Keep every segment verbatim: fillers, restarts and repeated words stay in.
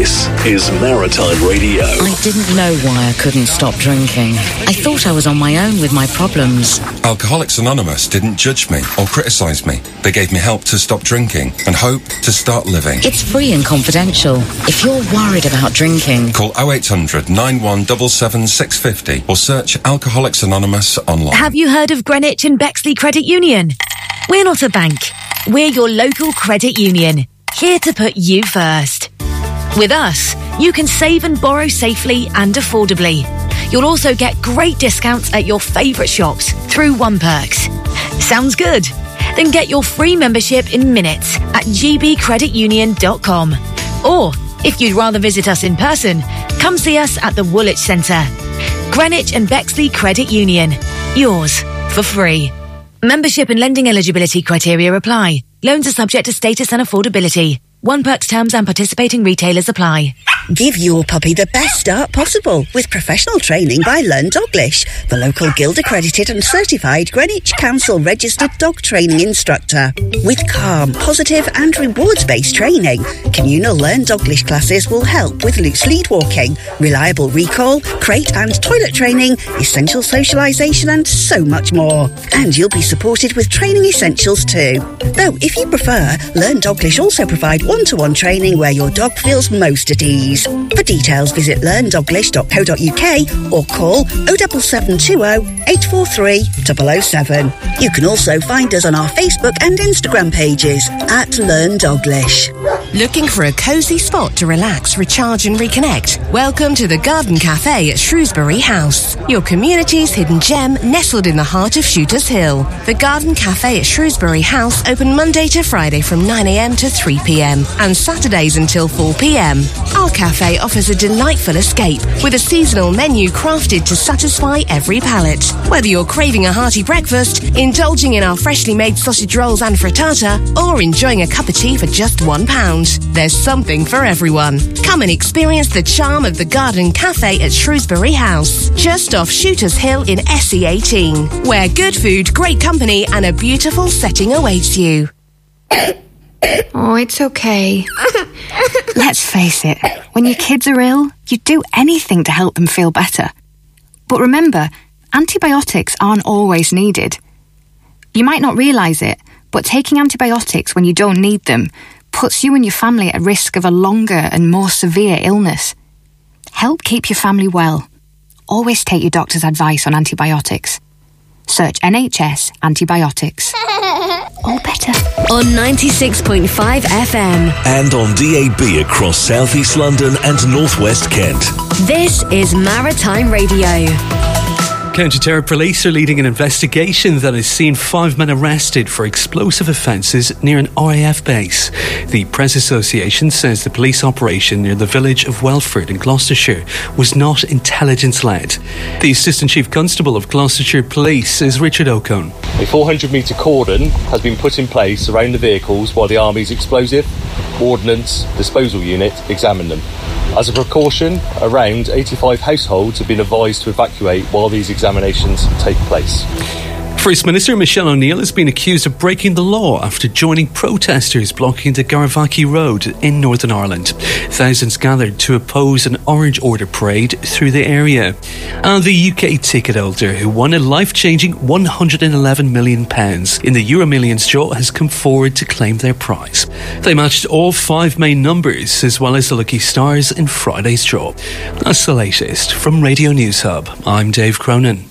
This is Maritime Radio. I didn't know why I couldn't stop drinking. I thought I was on my own with my problems. Alcoholics Anonymous didn't judge me or criticise me. They gave me help to stop drinking and hope to start living. It's free and confidential. If you're worried about drinking, call oh eight hundred, nine one seven seven, six five oh or search Alcoholics Anonymous online. Have you heard of Greenwich and Bexley Credit Union? We're not a bank. We're your local credit union, here to put you first. With us, you can save and borrow safely and affordably. You'll also get great discounts at your favourite shops through OnePerks. Sounds good? Then get your free membership in minutes at g b credit union dot com. Or, if you'd rather visit us in person, come see us at the Woolwich Centre. Greenwich and Bexley Credit Union. Yours for free. Membership and lending eligibility criteria apply. Loans are subject to status and affordability. OnePerks terms and participating retailers apply. Give your puppy the best start possible with professional training by Learn Doglish, the local Guild accredited and certified Greenwich Council registered dog training instructor. With calm, positive and rewards-based training, communal Learn Doglish classes will help with loose lead walking, reliable recall, crate and toilet training, essential socialisation and so much more. And you'll be supported with training essentials too. Though if you prefer, Learn Doglish also provide one-to-one training where your dog feels most at ease. For details, visit learn doglish dot co dot uk or call oh seven seven two oh, eight four three, zero zero seven. You can also find us on our Facebook and Instagram pages at Learn Doglish. Looking for a cosy spot to relax, recharge and reconnect? Welcome to the Garden Cafe at Shrewsbury House, your community's hidden gem nestled in the heart of Shooters Hill. The Garden Cafe at Shrewsbury House open Monday to Friday from nine a m to three p m and Saturdays until four p m. Our cafe offers a delightful escape with a seasonal menu crafted to satisfy every palate. Whether you're craving a hearty breakfast, indulging in our freshly made sausage rolls and frittata, or enjoying a cup of tea for just one pound, there's something for everyone. Come and experience the charm of the Garden Cafe at Shrewsbury House, just off Shooters Hill in S E eighteen, where good food, great company and a beautiful setting awaits you. Oh, it's okay. Let's face it, when your kids are ill, you'd do anything to help them feel better. But remember, antibiotics aren't always needed. You might not realise it, but taking antibiotics when you don't need them puts you and your family at risk of a longer and more severe illness. Help keep your family well. Always take your doctor's advice on antibiotics. Search N H S antibiotics. All better. On ninety-six point five F M. And on D A B across South East London and North West Kent. This is Maritime Radio. Counter-terror police are leading an investigation that has seen five men arrested for explosive offences near an R A F base. The Press Association says the police operation near the village of Welford in Gloucestershire was not intelligence-led. The Assistant Chief Constable of Gloucestershire Police is Richard O'Cone. A four hundred metre cordon has been put in place around the vehicles while the Army's explosive ordnance disposal unit examine them. As a precaution, around eighty-five households have been advised to evacuate while these examinations take place. First Minister Michelle O'Neill has been accused of breaking the law after joining protesters blocking the Garavaki Road in Northern Ireland. Thousands gathered to oppose an Orange Order parade through the area. And the U K ticket holder who won a life-changing one hundred eleven million pounds in the Euro Millions draw has come forward to claim their prize. They matched all five main numbers as well as the lucky stars in Friday's draw. That's the latest from Radio News Hub. I'm Dave Cronin.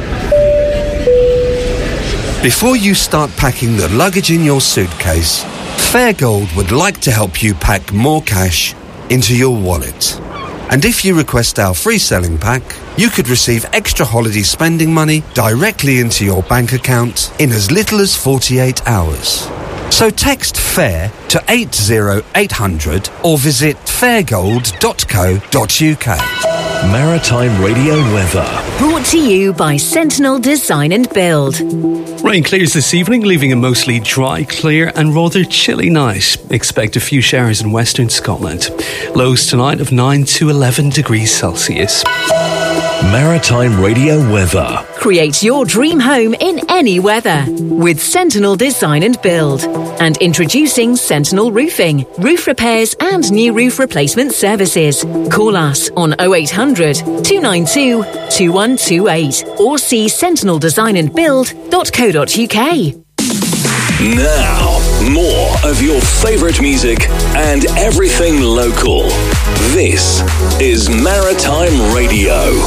Before you start packing the luggage in your suitcase, Fairgold would like to help you pack more cash into your wallet. And if you request our free selling pack, you could receive extra holiday spending money directly into your bank account in as little as forty-eight hours. So text FAIR to eight zero eight hundred or visit fairgold dot co dot uk. Maritime Radio weather. Brought to you by Sentinel Design and Build. Rain clears this evening, leaving a mostly dry, clear and rather chilly night. Expect a few showers in western Scotland. Lows tonight of nine to eleven degrees Celsius. Maritime Radio weather. Create your dream home in any weather with Sentinel Design and Build. And introducing Sentinel Roofing, roof repairs and new roof replacement services. Call us on oh eight hundred, two nine two, two one two eight or see sentinel design and build dot co dot uk. Now, more of your favourite music and everything local. This is Maritime Radio.